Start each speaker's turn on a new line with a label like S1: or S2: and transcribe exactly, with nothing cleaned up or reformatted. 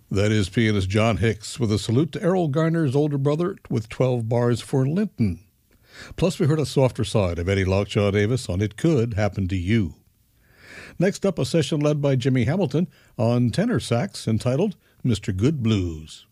S1: That is pianist John Hicks with a salute to Errol Garner's older brother with twelve bars for Linton. Plus, we heard a softer side of Eddie Lockjaw Davis on It Could Happen to You. Next up, a session led by Jimmy Hamilton on tenor sax entitled Mister Good Blues.